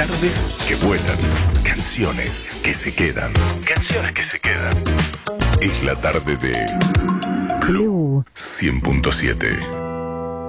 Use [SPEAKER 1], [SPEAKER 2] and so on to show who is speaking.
[SPEAKER 1] Tardes que vuelan. Canciones que se quedan. Canciones que se quedan. Es la tarde de Blue 100.7.